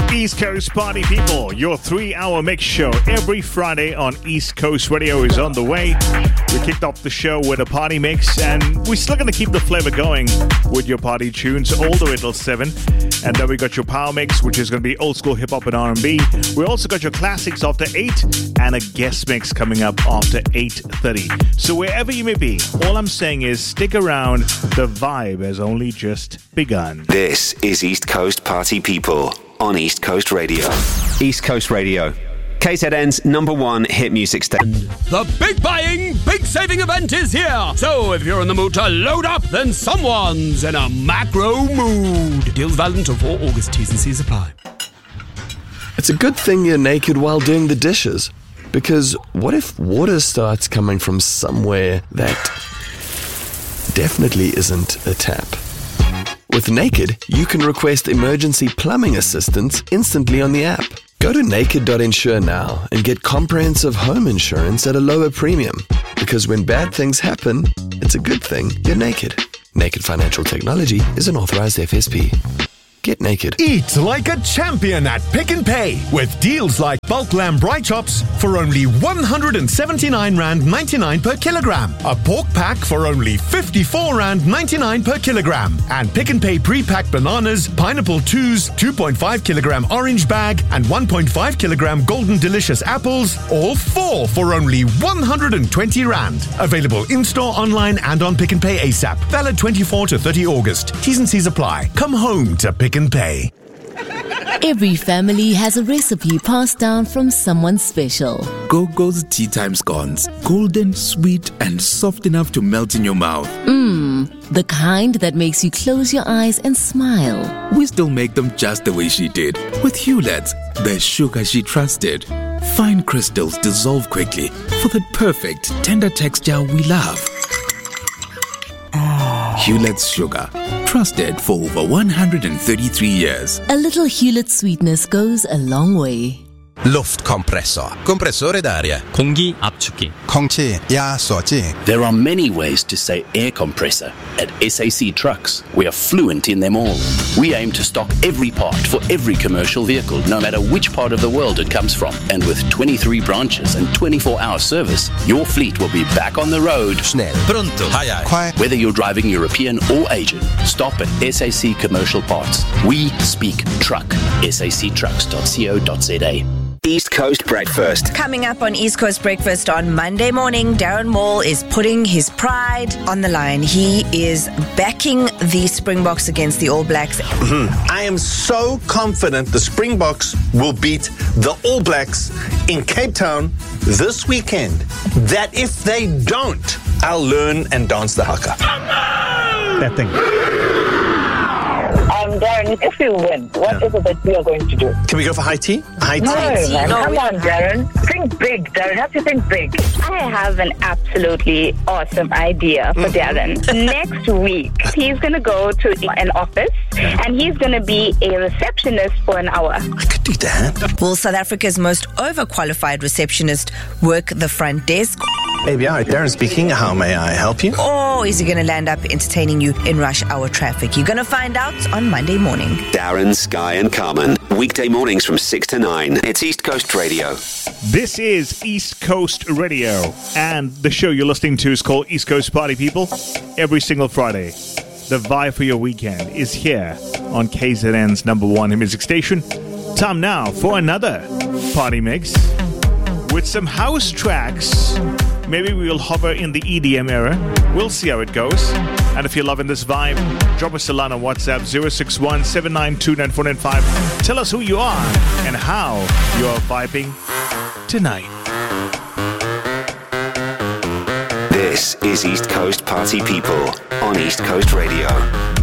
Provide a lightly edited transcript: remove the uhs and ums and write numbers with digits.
East Coast Party People, your 3-hour mix show every Friday on East Coast Radio is on the way. We kicked off the show with a party mix, and we're still going to keep the flavor going with your party tunes all the way till 7. And then we got your power mix, which is going to be old school hip hop and R&B. We also got your classics after 8 and a guest mix coming up after 8:30. So wherever you may be, all I'm saying is stick around. The vibe has only just begun. This is East Coast Party People on East Coast Radio. East Coast Radio, KZN's #1 hit music station. The big buying, big saving event is here. So if you're in the mood to load up, then someone's in a macro mood. Deals valid until 4 August. T's and C's apply. It's a good thing you're naked while doing the dishes. Because what if water starts coming from somewhere that definitely isn't a tap? With Naked, you can request emergency plumbing assistance instantly on the app. Go to naked.insure now and get comprehensive home insurance at a lower premium. Because when bad things happen, it's a good thing you're naked. Naked Financial Technology is an authorized FSP. Get naked. Eat like a champion at Pick n Pay with deals like bulk lamb bright chops for only R179.99 per kilogram. A pork pack for only R54.99 per kilogram. And Pick n Pay pre-packed bananas, pineapple 2s, 2.5 kilogram orange bag, and 1.5 kilogram golden delicious apples, all 4 for only R120. Available in-store, online, and on Pick n Pay ASAP. Valid 24 to 30 August. T's and C's apply. Come home to Pick n Pay. Every family has a recipe passed down from someone special. Gogo's tea time scones. Golden, sweet, and soft enough to melt in your mouth. The kind that makes you close your eyes and smile. We still make them just the way she did. With Huletts, the sugar she trusted. Fine crystals dissolve quickly for the perfect, tender texture we love. Huletts Sugar. Trusted for over 133 years. A little Hewlett sweetness goes a long way. Luftkompressor. Kompressore d'aria. 공기 압축기. 공기 야소지. There are many ways to say air compressor. At SAC Trucks, we are fluent in them all. We aim to stock every part for every commercial vehicle, no matter which part of the world it comes from. And with 23 branches and 24-hour service, your fleet will be back on the road. Schnell. Pronto. Hai. Whether you're driving European or Asian, stop at SAC Commercial Parts. We speak truck. sactrucks.co.za. East Coast Breakfast. Coming up on East Coast Breakfast on Monday morning, Darren Moore is putting his pride on the line. He is backing the Springboks against the All Blacks. I am so confident the Springboks will beat the All Blacks in Cape Town this weekend that if they don't, I'll learn and dance the haka. That thing. Darren, if you win, what is it that we are going to do? Can we go for high tea? High tea? No, man. Come on, Darren. Think big, Darren. Have to think big. I have an absolutely awesome idea for Darren. Next week, he's going to go to an office and he's going to be a receptionist for an hour. I could do that. Will South Africa's most overqualified receptionist work the front desk? ABI, Darren speaking. How may I help you? Or is he going to land up entertaining you in rush hour traffic? You're going to find out on Monday morning. Darren, Sky and Carmen. Weekday mornings from 6 to 9. It's East Coast Radio. This is East Coast Radio, and the show you're listening to is called East Coast Party People. Every single Friday, the vibe for your weekend is here on KZN's #1 music station. Time now for another party mix with some house tracks. Maybe we'll hover in the EDM era. We'll see how it goes. And if you're loving this vibe, drop us a line on WhatsApp 061-792-9495. Tell us who you are and how you are vibing tonight. This is East Coast Party People on East Coast Radio.